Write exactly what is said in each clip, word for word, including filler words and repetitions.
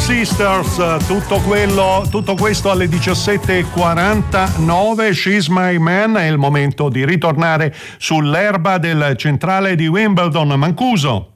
Sisters, tutto quello, tutto questo alle diciassette e quarantanove. She's My Man, è il momento di ritornare sull'erba del centrale di Wimbledon. Mancuso.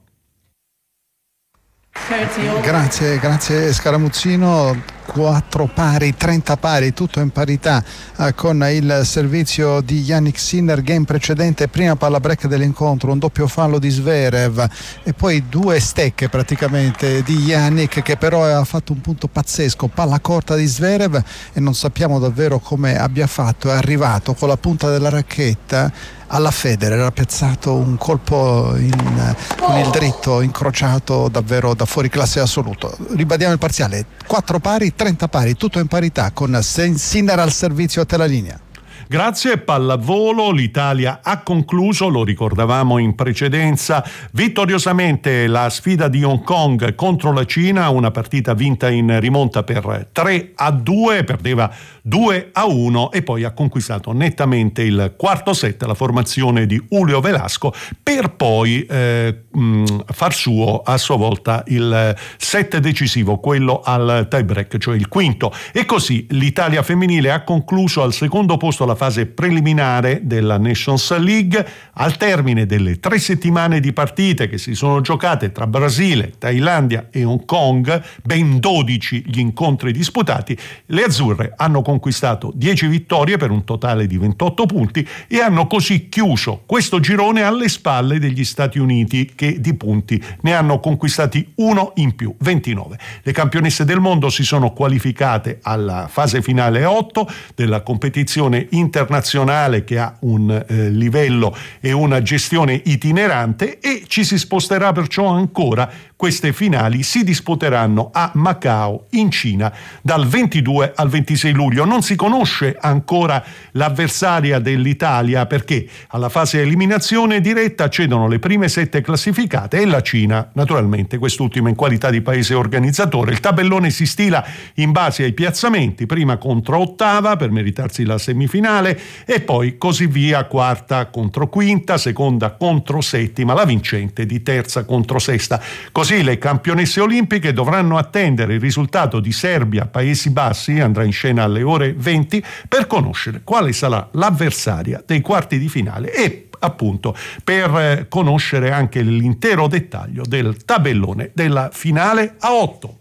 Grazie, grazie Scaramuzzino. Quattro pari, trenta pari, tutto in parità eh, con il servizio di Jannik Sinner. Game precedente, prima palla break dell'incontro, un doppio fallo di Zverev e poi due stecche praticamente di Jannik, che però ha fatto un punto pazzesco, palla corta di Zverev, e non sappiamo davvero come abbia fatto. È arrivato con la punta della racchetta alla Federer, ha piazzato un colpo in, con il dritto incrociato davvero da fuori classe assoluto. Ribadiamo il parziale: quattro pari, trenta pari, tutto in parità con Sinner al servizio a te la linea. Grazie. Pallavolo, l'Italia ha concluso, lo ricordavamo in precedenza, vittoriosamente la sfida di Hong Kong contro la Cina, una partita vinta in rimonta per tre a due, perdeva due a uno e poi ha conquistato nettamente il quarto set, la formazione di Julio Velasco, per poi eh, mh, far suo a sua volta il set decisivo, quello al tie break, cioè il quinto, e così l'Italia femminile ha concluso al secondo posto la fase preliminare della Nations League. Al termine delle tre settimane di partite che si sono giocate tra Brasile, Thailandia e Hong Kong, ben dodici gli incontri disputati, le azzurre hanno conquistato dieci vittorie per un totale di ventotto punti e hanno così chiuso questo girone alle spalle degli Stati Uniti, che di punti ne hanno conquistati uno in più, ventinove. Le campionesse del mondo si sono qualificate alla fase finale a otto della competizione internazionale, che ha un eh, livello e una gestione itinerante, e ci si sposterà perciò ancora. Queste finali si disputeranno a Macao, in Cina, dal ventidue al ventisei luglio. Non si conosce ancora l'avversaria dell'Italia, perché alla fase eliminazione diretta accedono le prime sette classificate e la Cina, naturalmente, quest'ultima in qualità di paese organizzatore. Il tabellone si stila in base ai piazzamenti, prima contro ottava per meritarsi la semifinale e poi così via, quarta contro quinta, seconda contro settima, la vincente di terza contro sesta. Così le campionesse olimpiche dovranno attendere il risultato di Serbia-Paesi Bassi, andrà in scena alle ore venti, per conoscere quale sarà l'avversaria dei quarti di finale e appunto per conoscere anche l'intero dettaglio del tabellone della finale a otto.